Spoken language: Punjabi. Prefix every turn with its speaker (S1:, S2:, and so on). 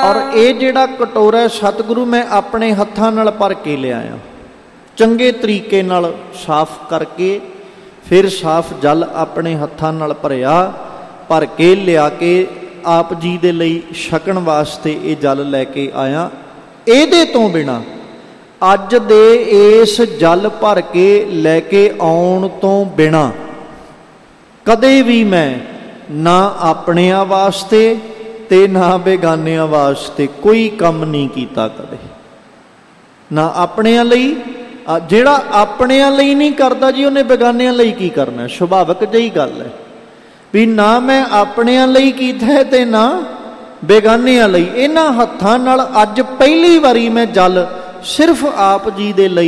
S1: ਔਰ ਇਹ ਜਿਹੜਾ ਕਟੋਰਾ ਸਤਿਗੁਰੂ ਮੈਂ ਆਪਣੇ ਹੱਥਾਂ ਨਾਲ ਭਰ ਕੇ ਲਿਆਇਆ, ਚੰਗੇ ਤਰੀਕੇ ਨਾਲ ਸਾਫ਼ ਕਰਕੇ, ਫਿਰ ਸਾਫ਼ ਜਲ ਆਪਣੇ ਹੱਥਾਂ ਨਾਲ ਭਰ ਕੇ ਲਿਆ ਕੇ ਆਪ ਜੀ ਦੇ ਲਈ ਛਕਣ ਵਾਸਤੇ ਇਹ ਜਲ ਲੈ ਕੇ ਆਇਆ। ਇਹਦੇ ਤੋਂ ਬਿਨਾਂ, ਅੱਜ ਦੇ ਇਸ ਜਲ ਭਰ ਕੇ ਲੈ ਕੇ ਆਉਣ ਤੋਂ ਬਿਨਾਂ ਕਦੇ ਵੀ ਮੈਂ ਨਾ ਆਪਣਿਆਂ ਵਾਸਤੇ ਤੇ ਨਾ ਬੇਗਾਨਿਆਂ ਵਾਸਤੇ ਕੋਈ ਕੰਮ ਨਹੀਂ ਕੀਤਾ ਕਦੇ। ਨਾ ਆਪਣਿਆਂ ਲਈ, ਜਿਹੜਾ ਆਪਣਿਆਂ ਲਈ ਨਹੀਂ ਕਰਦਾ ਜੀ ਉਹਨੇ ਬੇਗਾਨਿਆਂ ਲਈ ਕੀ ਕਰਨਾ? ਸੁਭਾਵਿਕ ਜਿਹੀ ਗੱਲ ਹੈ ਵੀ ਨਾ ਮੈਂ ਆਪਣਿਆਂ ਲਈ ਕੀਤਾ ਤੇ ਨਾ ਬੇਗਾਨਿਆਂ ਲਈ। ਇਹਨਾਂ ਹੱਥਾਂ ਨਾਲ ਅੱਜ ਪਹਿਲੀ ਵਾਰੀ ਮੈਂ ਜਲ ਸਿਰਫ ਆਪ ਜੀ ਦੇ ਲਈ